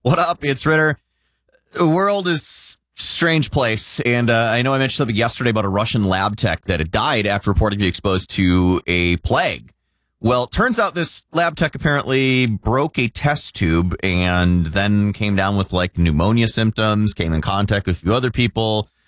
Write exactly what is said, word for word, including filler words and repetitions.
What up? It's Ritter. The world is a strange place. And uh, I know I mentioned something yesterday about a Russian lab tech that had died after reportedly exposed to a plague. Well, it turns out this lab tech apparently broke a test tube and then came down with like pneumonia symptoms, came in contact with a few other people,